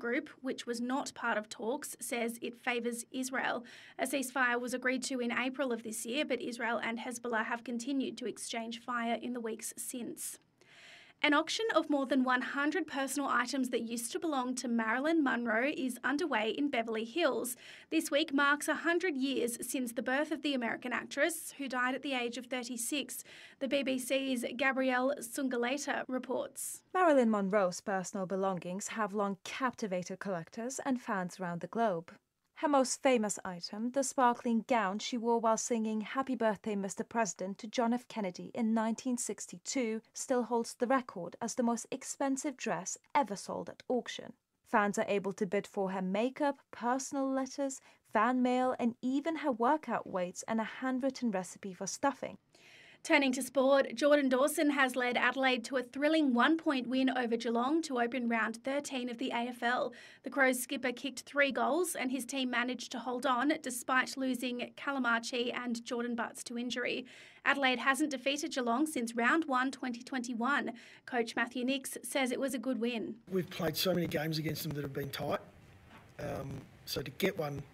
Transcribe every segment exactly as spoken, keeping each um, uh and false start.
group, which was not part of talks, says it favours Israel. A ceasefire was agreed to in April of this year, but Israel and Hezbollah have continued to exchange fire in the weeks since. An auction of more than one hundred personal items that used to belong to Marilyn Monroe is underway in Beverly Hills. This week marks one hundred years since the birth of the American actress, who died at the age of thirty-six. The B B C's Gabrielle Sungaleta reports. Marilyn Monroe's personal belongings have long captivated collectors and fans around the globe. Her most famous item, the sparkling gown she wore while singing Happy Birthday, Mister President to John F. Kennedy in nineteen sixty-two, still holds the record as the most expensive dress ever sold at auction. Fans are able to bid for her makeup, personal letters, fan mail, and even her workout weights and a handwritten recipe for stuffing. Turning to sport, Jordan Dawson has led Adelaide to a thrilling one-point win over Geelong to open round thirteen of the A F L. The Crows skipper kicked three goals and his team managed to hold on despite losing Calamachi and Jordan Butts to injury. Adelaide hasn't defeated Geelong since round one twenty twenty-one. Coach Matthew Nicks says it was a good win. We've played so many games against them that have been tight, um, so to get one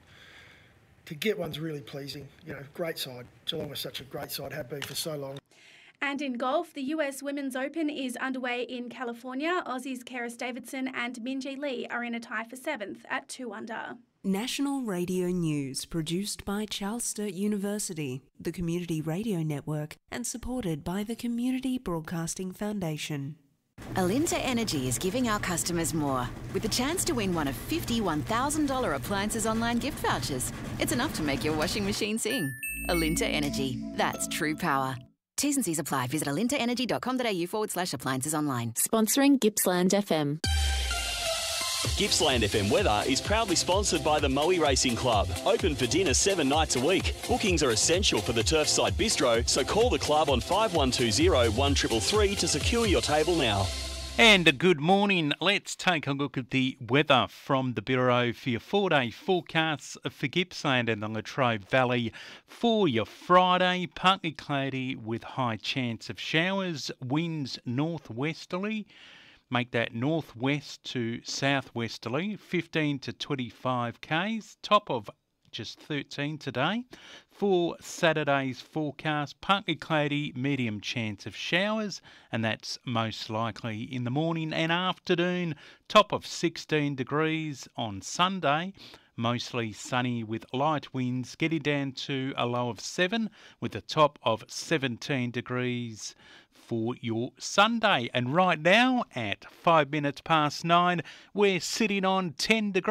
To get one's really pleasing. You know, great side. Geelong was such a great side, have been for so long. And in golf, the U S Women's Open is underway in California. Aussies Keris Davidson and Minjee Lee are in a tie for seventh at two under. National Radio News, produced by Charles Sturt University, the Community Radio Network, and supported by the Community Broadcasting Foundation. Alinta Energy is giving our customers more, with the chance to win one of fifty one thousand dollars appliances online gift vouchers. It's enough to make your washing machine sing. Alinta Energy, that's true power. T's and C's apply. Visit alintaenergy.com.au forward slash appliances online. Sponsoring Gippsland F M. Gippsland F M weather is proudly sponsored by the Moe Racing Club. Open for dinner seven nights a week. Bookings are essential for the Turfside Bistro, so call the club on five one two zero, one three three three to secure your table now. And a good morning. Let's take a look at the weather from the Bureau for your four-day forecasts for Gippsland and the Latrobe Valley. For your Friday, partly cloudy with high chance of showers, winds northwesterly. Make that northwest to southwesterly, fifteen to twenty-five k's, top of just thirteen today. For Saturday's forecast, partly cloudy, medium chance of showers, and that's most likely in the morning and afternoon, top of sixteen degrees on Sunday. Mostly sunny with light winds, getting down to a low of seven with a top of seventeen degrees for your Sunday. And right now at five minutes past nine, we're sitting on ten degrees.